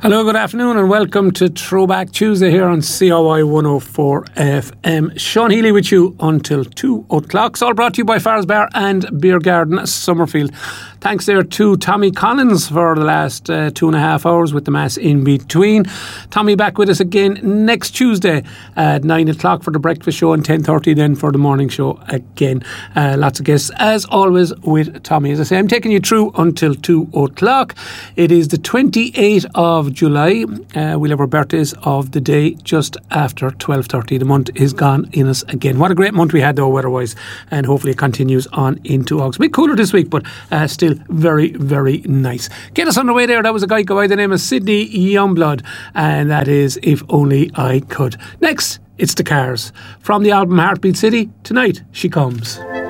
Hello, good afternoon and welcome to Throwback Tuesday here on COI 104 FM. Sean Healy with you until 2 o'clock. It's all brought to you by Farr's Bar and Beer Garden, Summerfield. Thanks there to Tommy Collins for the last 2.5 hours with the mass in between. Tommy back with us again next Tuesday at 9 o'clock for the breakfast show and 10:30 then for the morning show again. Lots of guests as always with Tommy. As I say, I'm taking you through until 2 o'clock. It is the 28th of July. We'll have our birthdays of the day just after 12:30. The month is gone in us again. What a great month we had though weather-wise, and hopefully it continues on into August. A bit cooler this week, but still very, very nice. Get us on the way there. That was a guy by the name of Sidney Youngblood, and that is If Only I Could. Next, it's the Cars. From the album Heartbeat City, Tonight She Comes.